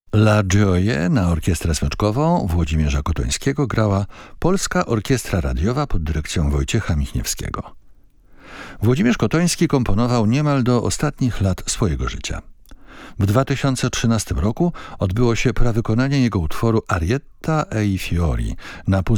La Gioie na orkiestrę smyczkową Włodzimierza Kotońskiego grała Polska Orkiestra Radiowa pod dyrekcją Wojciecha Michniewskiego. Włodzimierz Kotoński komponował niemal do ostatnich lat swojego życia. W 2013 roku odbyło się prawykonanie jego utworu Arietta e i Fiori na